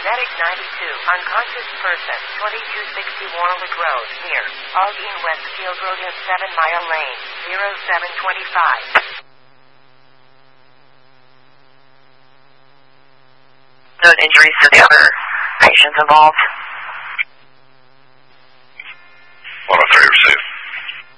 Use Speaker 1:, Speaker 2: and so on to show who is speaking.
Speaker 1: Medic 92, unconscious person, 2260 Warwick Road, near Aldine Westfield Road and 7 Mile Lane, 0725.
Speaker 2: No injuries to the other patients involved.
Speaker 3: 103, receive.